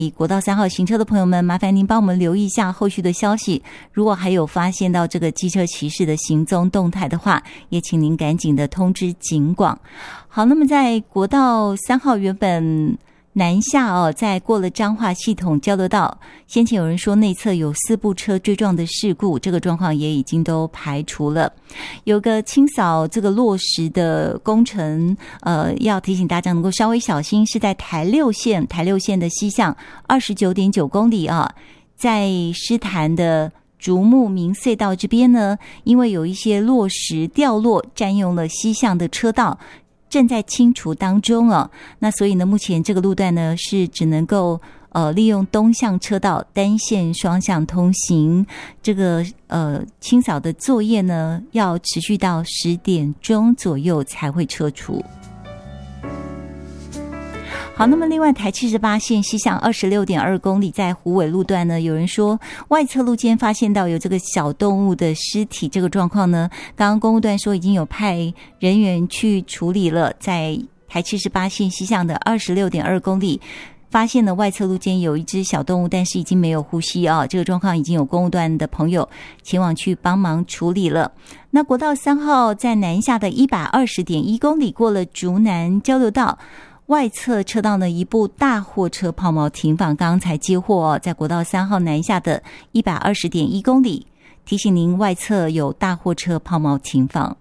国道3号行车的朋友们，麻烦您帮我们留意一下后续的消息。如果还有发现到这个机车骑士的行踪动态的话，也请您赶紧的通知警广。好，那么在国道3号原本南下在过了彰化系统交流道，先前有人说内侧有4部车追撞的事故，这个状况也已经都排除了。有个清扫这个落石的工程，要提醒大家能够稍微小心，是在台六线的西向 29.9 公里在狮潭的竹木明隧道这边呢，因为有一些落石掉落，占用了西向的车道，正在清除当中那所以呢，目前这个路段呢是只能够利用东向车道单线双向通行。这个清扫的作业呢要持续到10点钟左右才会撤除。好，那么另外台78线西向 26.2 公里在虎尾路段呢，有人说外侧路肩发现到有这个小动物的尸体，这个状况呢，刚刚公务段说已经有派人员去处理了，在台78线西向的 26.2 公里发现了外侧路肩有一只小动物，但是已经没有呼吸这个状况已经有公务段的朋友前往去帮忙处理了。那国道3号在南下的 120.1 公里过了竹南交流道，外侧车道呢一部大货车抛锚停放，刚刚才接获在国道3号南下的 120.1 公里，提醒您外侧有大货车抛锚停放。